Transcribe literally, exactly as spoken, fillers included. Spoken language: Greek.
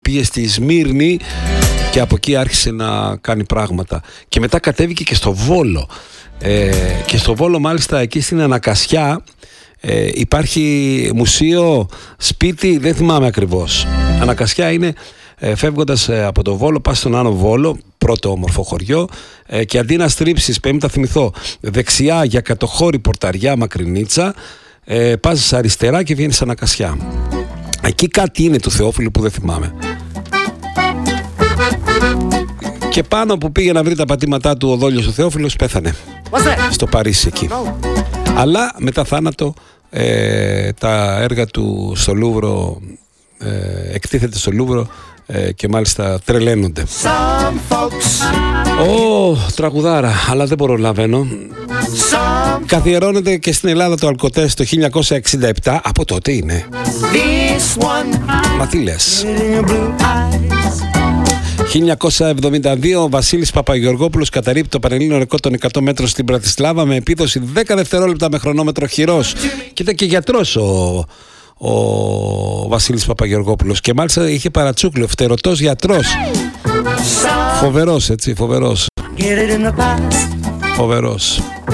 πήγε στη Σμύρνη και από εκεί άρχισε να κάνει πράγματα. Και μετά κατέβηκε και στο Βόλο. Ε, και στο Βόλο μάλιστα εκεί στην Ανακασιά ε, υπάρχει μουσείο, σπίτι, δεν θυμάμαι ακριβώς. Ανακασιά είναι ε, φεύγοντας ε, από το Βόλο, πας στον Άνω Βόλο, πρώτο όμορφο χωριό, ε, και αντί να στρίψεις, πρέπει να τα θυμηθώ, δεξιά για κατοχώρη Πορταριά Μακρινίτσα, ε, πας αριστερά και βγαίνεις Ανακασιά. Εκεί κάτι είναι του Θεόφιλου που δεν θυμάμαι. Και πάνω που πήγε να βρει τα πατήματά του ο Δόλιος ο Θεόφιλος, πέθανε στο Παρίσι εκεί. Αλλά μετά θάνατο ε, τα έργα του στο Λούβρο ε, εκτίθεται στο Λούβρο ε, και μάλιστα τρελαίνονται. Ω, oh, τραγουδάρα, αλλά δεν προλαβαίνω. Καθιερώνεται και στην Ελλάδα το Αλκοτές το χίλια εννιακόσια εξήντα επτά. Από τότε είναι. Μα τι λες. χίλια εννιακόσια εβδομήντα δύο ο Βασίλης Παπαγεωργόπουλος καταρρίπτει το πανελλήνιο ρεκόρ των εκατό μέτρων στην Μπρατισλάβα με επίδοση δέκα δευτερόλεπτα με χρονόμετρο χειρός. Και ήταν και γιατρός ο, ο Βασίλης Παπαγεωργόπουλος και μάλιστα είχε παρατσούκλιο, φτερωτός γιατρός. Φοβερός, έτσι, φοβερός. Φοβερός.